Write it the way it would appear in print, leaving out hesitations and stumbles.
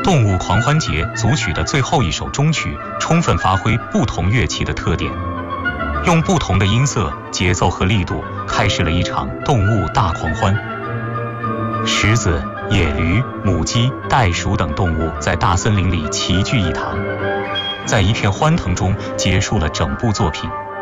动物狂欢节组曲的最后一首终曲，充分发挥不同乐器的特点，用不同的音色、节奏和力度，开始了一场动物大狂欢。狮子、野驴、母鸡、袋鼠等动物在大森林里齐聚一堂，在一片欢腾中结束了整部作品。